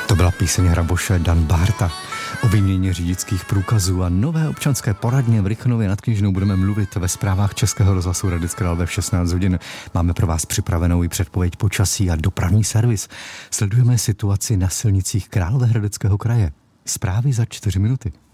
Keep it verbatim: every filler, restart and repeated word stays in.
To byla píseň Hraboše Dan Bárta. O výměně řidičských průkazů a nové občanské poradně v Rychnově nad Kněžnou budeme mluvit ve zprávách Českého rozhlasu Hradec Králové v šestnáct hodin. Máme pro vás připravenou i předpověď počasí a dopravní servis. Sledujeme situaci na silnicích Královéhradeckého kraje. Zprávy za čtyři minuty.